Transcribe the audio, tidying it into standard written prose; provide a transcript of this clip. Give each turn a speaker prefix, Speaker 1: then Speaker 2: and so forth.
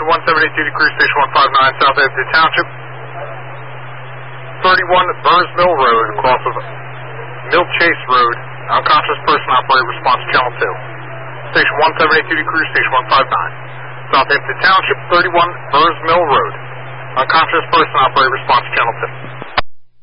Speaker 1: Station 172 to Crew Station 159, Southampton Township. 31 Burrs Mill Road, across of Mill Chase Road. Unconscious person, operator, response channel 2. Station 172 to Crew Station 159. Southampton Township, 31 Burrs Mill Road. Unconscious person, operator, response channel 2.